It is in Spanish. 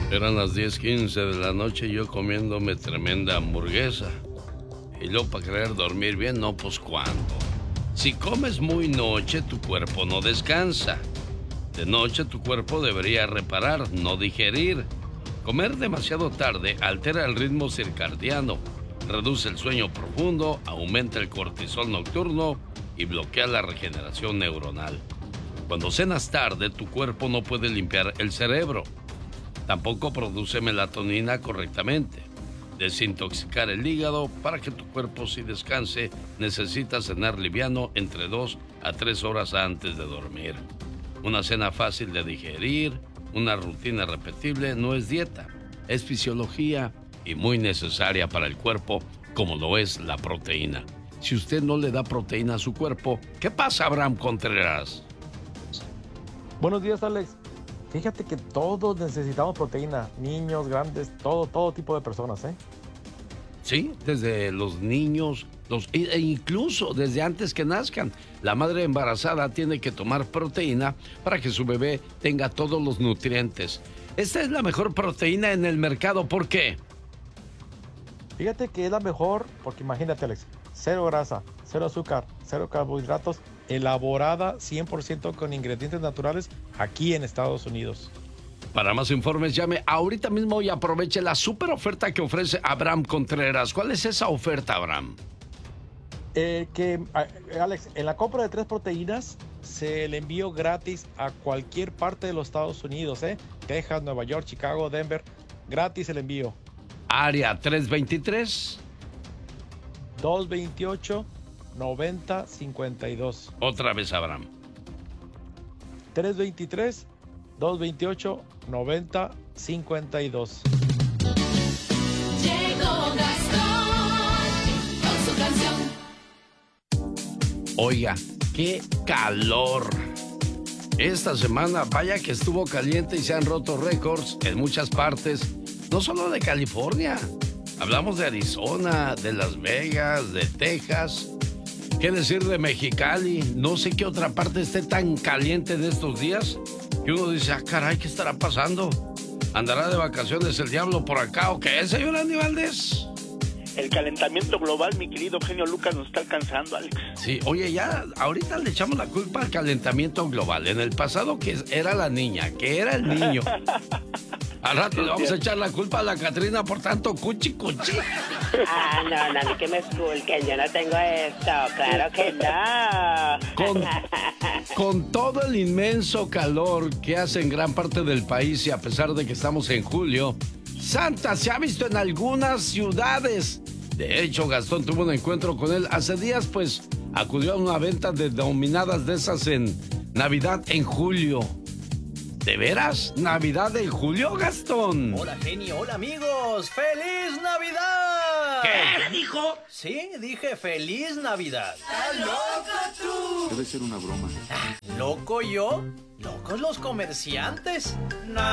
Eran las 10:15 de la noche y yo comiéndome tremenda hamburguesa. Y luego para querer dormir bien, no, pues ¿cuándo? Si comes muy noche, tu cuerpo no descansa. De noche tu cuerpo debería reparar, no digerir. Comer demasiado tarde altera el ritmo circadiano, reduce el sueño profundo, aumenta el cortisol nocturno y bloquea la regeneración neuronal. Cuando cenas tarde, tu cuerpo no puede limpiar el cerebro. Tampoco produce melatonina correctamente. Desintoxicar el hígado para que tu cuerpo sí descanse, necesitas cenar liviano entre 2 a 3 horas antes de dormir. Una cena fácil de digerir, una rutina repetible, no es dieta, es fisiología y muy necesaria para el cuerpo, como lo es la proteína. Si usted no le da proteína a su cuerpo, ¿qué pasa, Abraham Contreras? Buenos días, Alex. Fíjate que todos necesitamos proteína, niños, grandes, todo tipo de personas, ¿eh? Sí, desde los niños, e incluso desde antes que nazcan. La madre embarazada tiene que tomar proteína para que su bebé tenga todos los nutrientes. Esta es la mejor proteína en el mercado, ¿por qué? Fíjate que es la mejor porque imagínate, Alex, cero grasa, cero azúcar, cero carbohidratos, elaborada 100% con ingredientes naturales aquí en Estados Unidos. Para más informes, llame ahorita mismo y aproveche la super oferta que ofrece Abraham Contreras. ¿Cuál es esa oferta, Abraham? Alex, en la compra de 3 proteínas se le envío gratis a cualquier parte de los Estados Unidos, ¿eh? Texas, Nueva York, Chicago, Denver, gratis el envío. Área 323. 228-9052. Otra vez, Abraham. 323-228-9052. Llegó Gastón con su canción. Oiga, qué calor. Esta semana, vaya que estuvo caliente y se han roto récords en muchas partes, no solo de California. Hablamos de Arizona, de Las Vegas, de Texas. ¿Qué decir de Mexicali? No sé qué otra parte esté tan caliente en estos días que uno dice, ah, caray, ¿qué estará pasando? ¿Andará de vacaciones el diablo por acá o qué, señor Andy Valdés? El calentamiento global, mi querido genio Lucas, nos está alcanzando, Alex. Sí, oye, ya ahorita le echamos la culpa al calentamiento global. En el pasado que era la niña, que era el niño. Al rato le vamos a echar la culpa a la Catrina por tanto cuchi. Ah, no, ni que me esculquen, yo no tengo esto, claro que no. Con todo el inmenso calor que hace en gran parte del país y a pesar de que estamos en julio, Santa se ha visto en algunas ciudades. De hecho, Gastón tuvo un encuentro con él hace días, pues acudió a una venta de dominadas de esas en Navidad en julio. ¿De veras? ¿Navidad en julio, Gastón? Hola, genio. Hola, amigos. ¡Feliz Navidad! ¿Qué dijo? Sí, dije ¡Feliz Navidad! ¡Estás loco tú! Debe ser una broma. ¿Loco yo? ¿Locos los comerciantes? No.